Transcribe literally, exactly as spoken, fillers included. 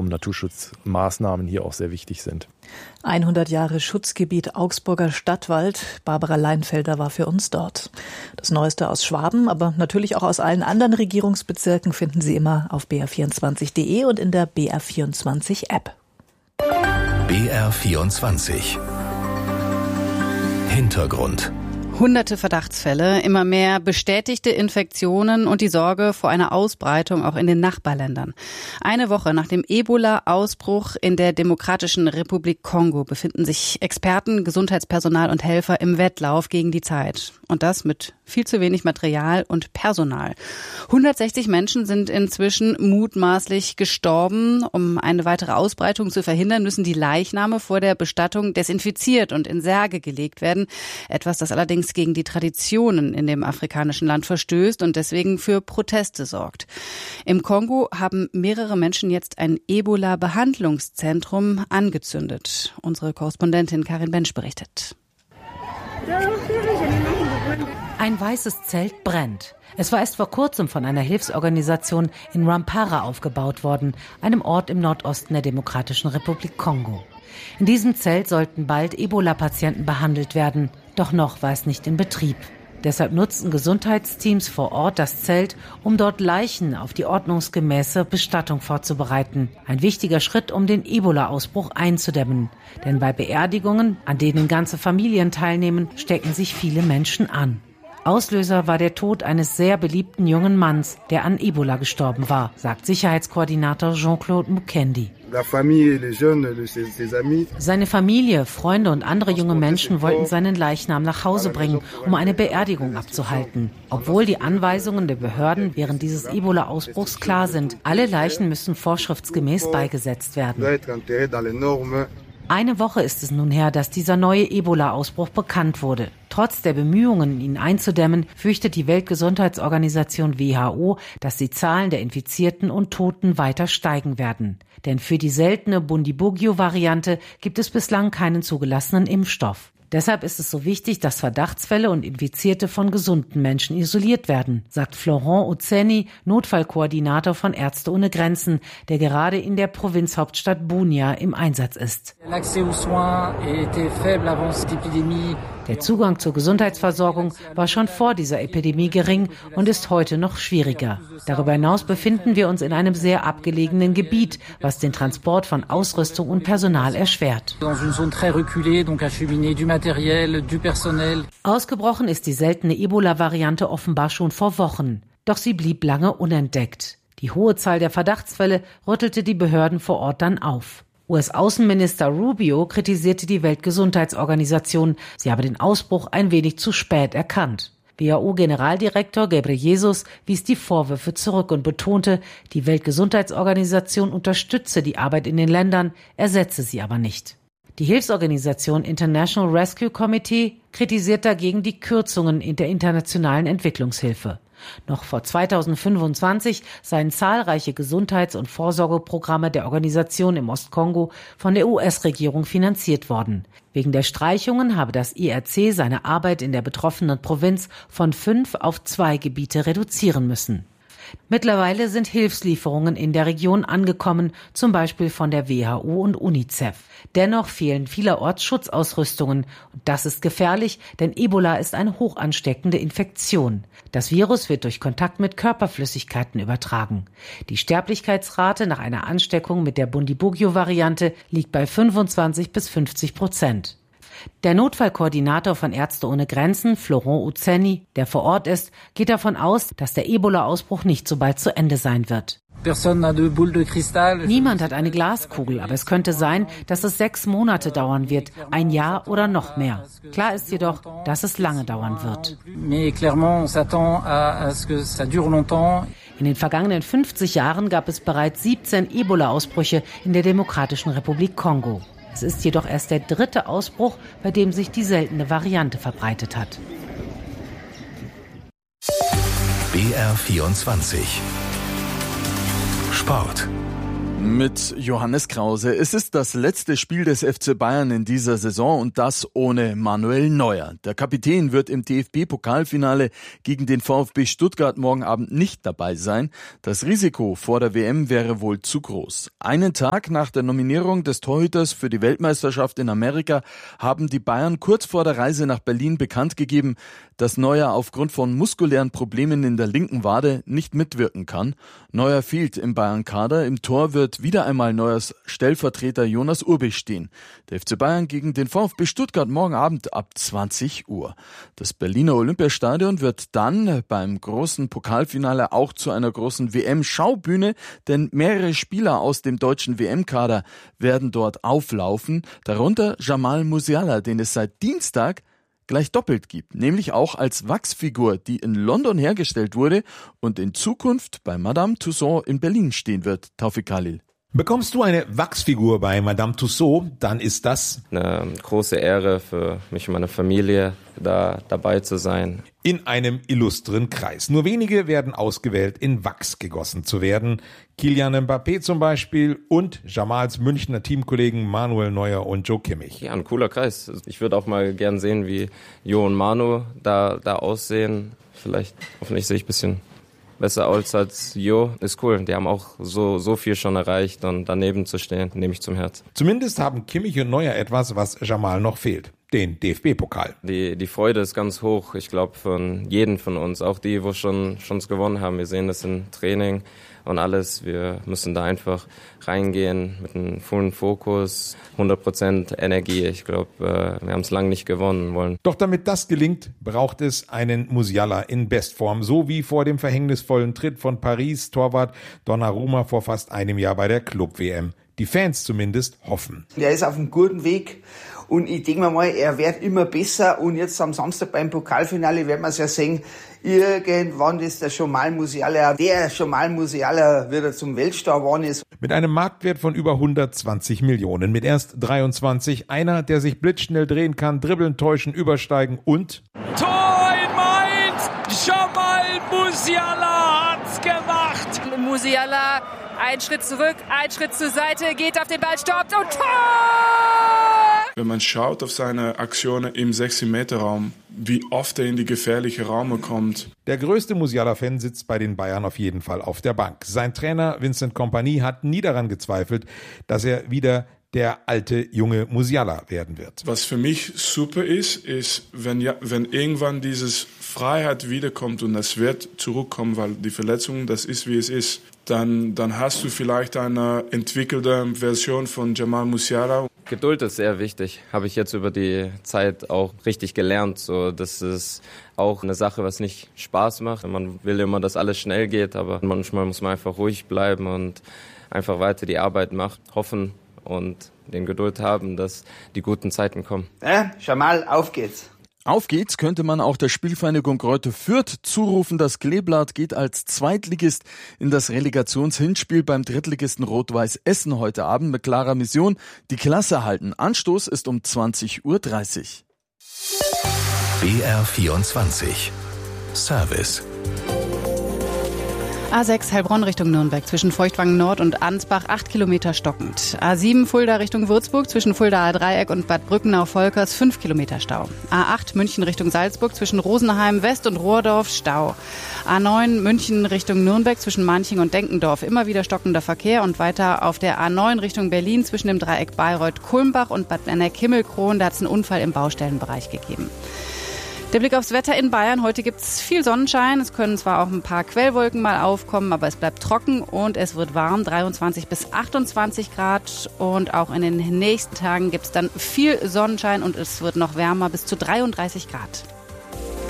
warum Naturschutzmaßnahmen hier auch sehr wichtig sind. hundert Jahre Schutzgebiet Augsburger Stadtwald. Barbara Leinfelder war für uns dort. Das Neueste aus Schwaben, aber natürlich auch aus allen anderen Regierungsbezirken finden Sie immer auf b r vierundzwanzig punkt de und in der B R vierundzwanzig App. B R vierundzwanzig Hintergrund. Hunderte Verdachtsfälle, immer mehr bestätigte Infektionen und die Sorge vor einer Ausbreitung auch in den Nachbarländern. Eine Woche nach dem Ebola-Ausbruch in der Demokratischen Republik Kongo befinden sich Experten, Gesundheitspersonal und Helfer im Wettlauf gegen die Zeit. Und das mit viel zu wenig Material und Personal. hundertsechzig Menschen sind inzwischen mutmaßlich gestorben. Um eine weitere Ausbreitung zu verhindern, müssen die Leichname vor der Bestattung desinfiziert und in Särge gelegt werden. Etwas, das allerdings gegen die Traditionen in dem afrikanischen Land verstößt und deswegen für Proteste sorgt. Im Kongo haben mehrere Menschen jetzt ein Ebola-Behandlungszentrum angezündet. Unsere Korrespondentin Karin Bensch berichtet. Ein weißes Zelt brennt. Es war erst vor kurzem von einer Hilfsorganisation in Rwampara aufgebaut worden, einem Ort im Nordosten der Demokratischen Republik Kongo. In diesem Zelt sollten bald Ebola-Patienten behandelt werden, doch noch war es nicht in Betrieb. Deshalb nutzten Gesundheitsteams vor Ort das Zelt, um dort Leichen auf die ordnungsgemäße Bestattung vorzubereiten. Ein wichtiger Schritt, um den Ebola-Ausbruch einzudämmen. Denn bei Beerdigungen, an denen ganze Familien teilnehmen, stecken sich viele Menschen an. Auslöser war der Tod eines sehr beliebten jungen Manns, der an Ebola gestorben war, sagt Sicherheitskoordinator Jean-Claude Mukendi. Seine Familie, Freunde und andere junge Menschen wollten seinen Leichnam nach Hause bringen, um eine Beerdigung abzuhalten. Obwohl die Anweisungen der Behörden während dieses Ebola-Ausbruchs klar sind, alle Leichen müssen vorschriftsgemäß beigesetzt werden. Eine Woche ist es nun her, dass dieser neue Ebola-Ausbruch bekannt wurde. Trotz der Bemühungen, ihn einzudämmen, fürchtet die Weltgesundheitsorganisation W H O, dass die Zahlen der Infizierten und Toten weiter steigen werden. Denn für die seltene Bundibugyo-Variante gibt es bislang keinen zugelassenen Impfstoff. Deshalb ist es so wichtig, dass Verdachtsfälle und Infizierte von gesunden Menschen isoliert werden, sagt Florent Ozzeni, Notfallkoordinator von Ärzte ohne Grenzen, der gerade in der Provinzhauptstadt Bunia im Einsatz ist. Der Zugang zur Gesundheitsversorgung war schon vor dieser Epidemie gering und ist heute noch schwieriger. Darüber hinaus befinden wir uns in einem sehr abgelegenen Gebiet, was den Transport von Ausrüstung und Personal erschwert. Ausgebrochen ist die seltene Ebola-Variante offenbar schon vor Wochen. Doch sie blieb lange unentdeckt. Die hohe Zahl der Verdachtsfälle rüttelte die Behörden vor Ort dann auf. U S-Außenminister Rubio kritisierte die Weltgesundheitsorganisation. Sie habe den Ausbruch ein wenig zu spät erkannt. W H O-Generaldirektor Ghebreyesus wies die Vorwürfe zurück und betonte, die Weltgesundheitsorganisation unterstütze die Arbeit in den Ländern, ersetze sie aber nicht. Die Hilfsorganisation International Rescue Committee kritisiert dagegen die Kürzungen in der internationalen Entwicklungshilfe. Noch vor zweitausendfünfundzwanzig seien zahlreiche Gesundheits- und Vorsorgeprogramme der Organisation im Ostkongo von der U S-Regierung finanziert worden. Wegen der Streichungen habe das I R C seine Arbeit in der betroffenen Provinz von fünf auf zwei Gebiete reduzieren müssen. Mittlerweile sind Hilfslieferungen in der Region angekommen, zum Beispiel von der W H O und UNICEF. Dennoch fehlen vielerorts Schutzausrüstungen. Und das ist gefährlich, denn Ebola ist eine hoch ansteckende Infektion. Das Virus wird durch Kontakt mit Körperflüssigkeiten übertragen. Die Sterblichkeitsrate nach einer Ansteckung mit der Bundibugyo-Variante liegt bei fünfundzwanzig bis fünfzig Prozent. Der Notfallkoordinator von Ärzte ohne Grenzen, Florent Ozzeni, der vor Ort ist, geht davon aus, dass der Ebola-Ausbruch nicht so bald zu Ende sein wird. Niemand hat eine Glaskugel, aber es könnte sein, dass es sechs Monate dauern wird, ein Jahr oder noch mehr. Klar ist jedoch, dass es lange dauern wird. In den vergangenen fünfzig Jahren gab es bereits siebzehn Ebola-Ausbrüche in der Demokratischen Republik Kongo. Es ist jedoch erst der dritte Ausbruch, bei dem sich die seltene Variante verbreitet hat. B R vierundzwanzig Sport. Mit Johannes Krause. Es ist das letzte Spiel des F C Bayern in dieser Saison und das ohne Manuel Neuer. Der Kapitän wird im D F B-Pokalfinale gegen den VfB Stuttgart morgen Abend nicht dabei sein. Das Risiko vor der W M wäre wohl zu groß. Einen Tag nach der Nominierung des Torhüters für die Weltmeisterschaft in Amerika haben die Bayern kurz vor der Reise nach Berlin bekannt gegeben, dass Neuer aufgrund von muskulären Problemen in der linken Wade nicht mitwirken kann. Neuer fehlt im Bayern-Kader. Im Tor wird wieder einmal Neuers Stellvertreter Jonas Urbich stehen. Der F C Bayern gegen den VfB Stuttgart morgen Abend ab zwanzig Uhr. Das Berliner Olympiastadion wird dann beim großen Pokalfinale auch zu einer großen W M-Schaubühne, denn mehrere Spieler aus dem deutschen W M-Kader werden dort auflaufen, darunter Jamal Musiala, den es seit Dienstag gleich doppelt gibt, nämlich auch als Wachsfigur, die in London hergestellt wurde und in Zukunft bei Madame Tussauds in Berlin stehen wird. Taufik Khalil. Bekommst du eine Wachsfigur bei Madame Tussauds, dann ist das eine große Ehre für mich und meine Familie, da dabei zu sein. In einem illustren Kreis. Nur wenige werden ausgewählt, in Wachs gegossen zu werden. Kylian Mbappé zum Beispiel und Jamals Münchner Teamkollegen Manuel Neuer und Joe Kimmich. Ja, ein cooler Kreis. Ich würde auch mal gern sehen, wie Jo und Manu da, da aussehen. Vielleicht, hoffentlich sehe ich ein bisschen besser aus als Jo. Ist cool. Die haben auch so, so viel schon erreicht und daneben zu stehen, nehme ich zum Herz. Zumindest haben Kimmich und Neuer etwas, was Jamal noch fehlt. Den D F B-Pokal. Die, die Freude ist ganz hoch. Ich glaube, von jedem von uns. Auch die, wo schon, schon es gewonnen haben. Wir sehen das im Training und alles. Wir müssen da einfach reingehen mit einem vollen Fokus, hundert Prozent Energie. Ich glaube, wir haben es lange nicht gewonnen wollen. Doch damit das gelingt, braucht es einen Musiala in Bestform, so wie vor dem verhängnisvollen Tritt von Paris Torwart Donnarumma vor fast einem Jahr bei der Club-W M. Die Fans zumindest hoffen. Er ist auf einem guten Weg. Und ich denke mir mal, er wird immer besser. Und jetzt am Samstag beim Pokalfinale werden wir es ja sehen. Irgendwann ist der Jamal Musiala, der Jamal Musiala wieder zum Weltstar geworden ist. Mit einem Marktwert von über hundertzwanzig Millionen. Mit erst dreiundzwanzig. Einer, der sich blitzschnell drehen kann, dribbeln, täuschen, übersteigen und... Tor in Mainz! Jamal Musiala hat's gemacht! Musiala, ein Schritt zurück, ein Schritt zur Seite, geht auf den Ball, stoppt und Tor! Wenn man schaut auf seine Aktionen im sechzig-Meter-Raum, wie oft er in die gefährliche Räume kommt. Der größte Musiala-Fan sitzt bei den Bayern auf jeden Fall auf der Bank. Sein Trainer Vincent Kompany hat nie daran gezweifelt, dass er wieder der alte, junge Musiala werden wird. Was für mich super ist, ist, wenn, ja, wenn irgendwann dieses Freiheit wiederkommt und das wird zurückkommen, weil die Verletzung, das ist, wie es ist, dann, dann hast du vielleicht eine entwickelte Version von Jamal Musiala. Geduld ist sehr wichtig, habe ich jetzt über die Zeit auch richtig gelernt. So, das ist auch eine Sache, was nicht Spaß macht. Man will immer, dass alles schnell geht, aber manchmal muss man einfach ruhig bleiben und einfach weiter die Arbeit machen, hoffen und den Geduld haben, dass die guten Zeiten kommen. Ja, Jamal, auf geht's. Auf geht's könnte man auch der Spielvereinigung Greuther Fürth zurufen. Das Kleeblatt geht als Zweitligist in das Relegationshinspiel beim Drittligisten Rot-Weiß Essen heute Abend mit klarer Mission: die Klasse halten. Anstoß ist um zwanzig Uhr dreißig. B R vierundzwanzig Service. A sechs Heilbronn Richtung Nürnberg zwischen Feuchtwangen Nord und Ansbach acht Kilometer stockend. A sieben Fulda Richtung Würzburg zwischen Fuldaer Dreieck und Bad Brückenau-Volkers fünf Kilometer Stau. A acht München Richtung Salzburg zwischen Rosenheim West und Rohrdorf Stau. A neun München Richtung Nürnberg zwischen Manching und Denkendorf immer wieder stockender Verkehr und weiter auf der A neun Richtung Berlin zwischen dem Dreieck Bayreuth-Kulmbach und Bad Berneck-Himmelkron. Da hat es einen Unfall im Baustellenbereich gegeben. Der Blick aufs Wetter in Bayern. Heute gibt es viel Sonnenschein. Es können zwar auch ein paar Quellwolken mal aufkommen, aber es bleibt trocken und es wird warm. dreiundzwanzig bis achtundzwanzig Grad. Und auch in den nächsten Tagen gibt es dann viel Sonnenschein und es wird noch wärmer bis zu dreiunddreißig Grad.